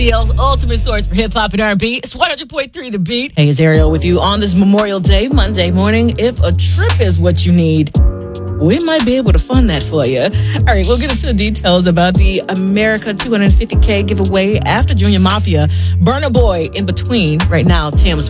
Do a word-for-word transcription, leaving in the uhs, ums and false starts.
C L's ultimate source for hip-hop and R and B. It's one hundred point three The Beat. Hey, it's Ariel with you on this Memorial Day, Monday morning. If a trip is what you need, we might be able to fund that for you. All right, we'll get into the details about the America two hundred fifty K giveaway after Junior Mafia. Burna Boy in between. Right now, Tim's